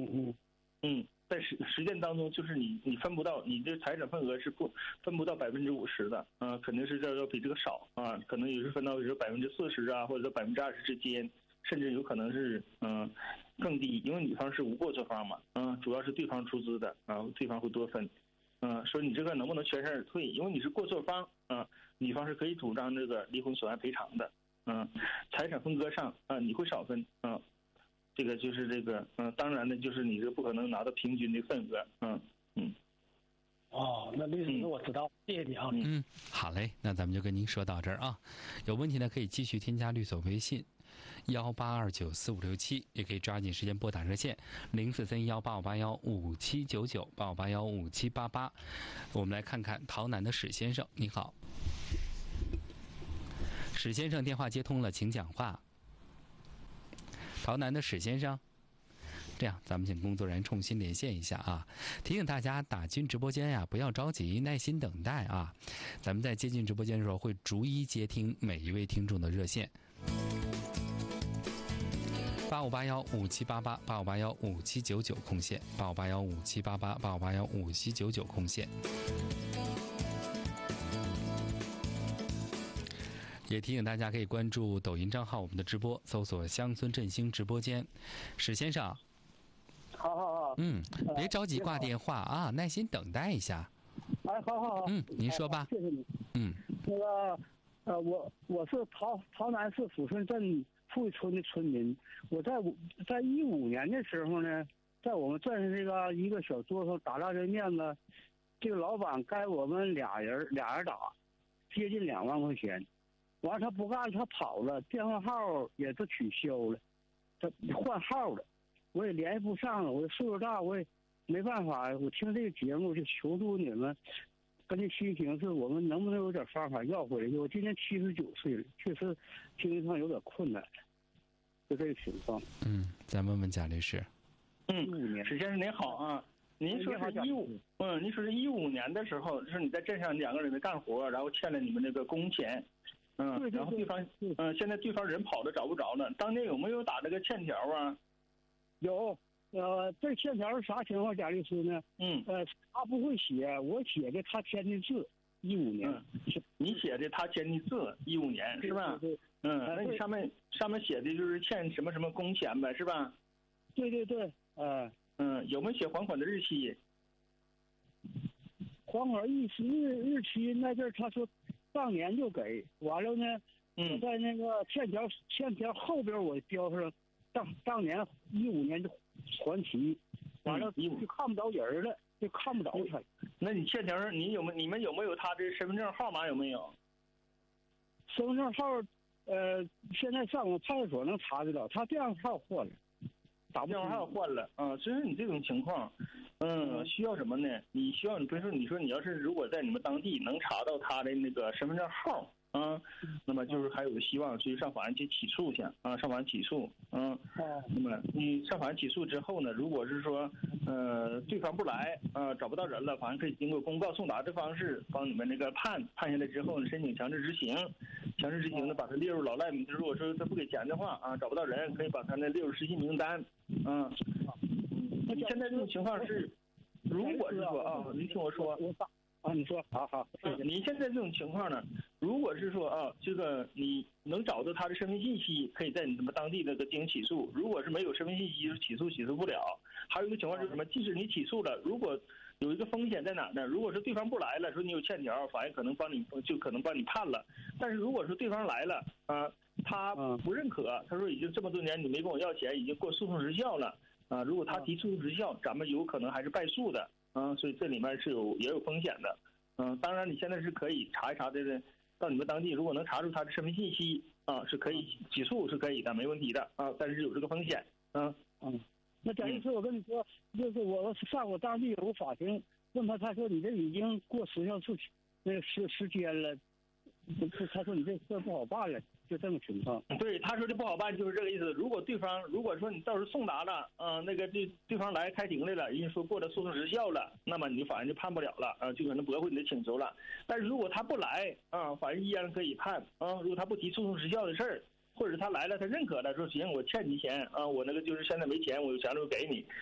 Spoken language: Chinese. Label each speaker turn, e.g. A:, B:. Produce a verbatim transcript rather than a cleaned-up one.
A: 嗯嗯
B: 嗯，在实实践当中，就是你你分不到，你这财产份额是不分不到百分之五十的啊、呃，肯定是这要比这个少啊，可能也是分到是百分之四十啊，或者说百分之二十之间，甚至有可能是嗯、呃、更低，因为女方是无过错方嘛，嗯、呃，主要是对方出资的啊，对方会多分。嗯、呃，说你这个能不能全身而退？因为你是过错方啊、呃，女方是可以主张这个离婚损害赔偿的。嗯、呃，财产分割上啊、呃，你会少分啊、呃，这个就是这个嗯、呃，当然呢，就是你是不可能拿到平均的份额。嗯嗯。
A: 哦，那律师我知道，谢谢你啊。
C: 嗯，好嘞，那咱们就跟您说到这儿啊。有问题呢可以继续添加律所微信幺八二九四五六七，也可以抓紧时间拨打热线零四三幺八五八幺五七九九八五八幺五七八八。我们来看看洮南的史先生，你好，史先生电话接通了，请讲话。洮南的史先生。这样，咱们请工作人员重新连线一下啊！提醒大家打进直播间呀、啊，不要着急，耐心等待啊！咱们在接进直播间的时候，会逐一接听每一位听众的热线。八五八幺五七八八八五八幺五七九九空线，八五八幺五七八八八五八幺五七九九空线。也提醒大家可以关注抖音账号我们的直播，搜索乡村振兴直播间。史先生。
A: 好好好，
C: 嗯，别着急挂电话啊，耐心等待一下。
A: 哎，好好好，
C: 嗯，您说吧。
A: 谢谢你。
C: 嗯，
A: 那个，呃，我我是洮洮南市抚顺镇富裕村的村民。我在在一五年的时候呢，在我们镇上这个一个小桌上打烂这面子，这个老板该我们俩人俩人打，接近两万块钱。完了他不干，他跑了，电话号也是取消了，他换号了。我也联系不上了，我岁数大，我也没办法。我听这个节目就求助你们，跟这心情是我们能不能有点方法要回来？我今年七十九岁了，确实经济上有点困难，就这个情况。
C: 嗯，再问问贾律师。
B: 嗯，史先生您好啊，您说是一五，嗯，您说是一五年的时候，就是你在镇上两个人的干活，然后欠了你们那个工钱，嗯，
A: 对对对，
B: 然后对方，嗯，现在对方人跑了找不着了，当年有没有打这个欠条啊？
A: 有，呃，这欠条是啥情况？贾律师呢？
B: 嗯，
A: 呃，他不会写，我写的他签的字，一五年、
B: 嗯，你写的他签的字，一五年是吧？
A: 对对对，
B: 嗯，那你上面上面写的就是欠什么什么工钱呗，是吧？
A: 对对对，呃，
B: 嗯，有没有写还款的日期？
A: 还款日期日日期那阵儿他说当年就给，完了呢，
B: 嗯，
A: 在那个欠条欠条后边我标上。当当年一五年就还齐，完了就看不着人了，就看不着他。
B: 那你欠条你有没你们有没有他的身份证号码有没有？
A: 身份证号，呃，现在上我们派出所能查得到，他电话号换了，打
B: 电话号换了啊。其实你这种情况，嗯，需要什么呢？你需要你比如说你说你要是如果在你们当地能查到他的那个身份证号。啊，那么就是还有希望去上法院去起诉去啊，上法院起诉，嗯，那么你上法院起诉之后呢，如果是说呃对方不来啊，找不到人了，法院可以经过公告送达的方式帮你们那个判判下来之后呢，申请强制执行，强制执行呢把他列入老赖，如果说他不给钱的话啊，找不到人可以把他那列入失信名单，啊，你现在这种情况是，如果是说啊，您听我说。
A: 啊，你说，好好，谢谢。
B: 您现在这种情况呢，如果是说啊，这个你能找到他的身份信息，可以在你们当地那个进行起诉；如果是没有身份信息，就起诉起诉不了。还有一个情况是什么？即使你起诉了，如果有一个风险在哪呢？如果说对方不来了，说你有欠条，法院可能帮你就可能帮你判了。但是如果说对方来了啊，他不认可，他说已经这么多年你没跟我要钱，已经过诉讼时效了啊。如果他提诉讼时效，咱们有可能还是败诉的。嗯，所以这里面是有也有风险的，嗯，当然你现在是可以查一查这个，到你们当地如果能查出他的身份信息啊，是可以起诉是可以的，没问题的啊，但是有这个风险，嗯
A: 嗯。那贾律师，我跟你说，就是我上我当地有个法庭，问他，他说你这已经过时效时那个时时间了，他说你这事不好办了。就这么情况，
B: 对他说的不好办，就是这个意思。如果对方如果说你到时候送达了，啊、呃，那个对对方来开庭来了，人家说过了诉讼时效了，那么你法院就判不了了，啊、呃，就可能驳回你的请求了。但是如果他不来，啊、呃，法院依然可以判，啊、呃，如果他不提诉讼时效的事儿，或者他来了，他认可了，说行，我欠你钱，啊、呃，我那个就是现在没钱，我有钱了我给你，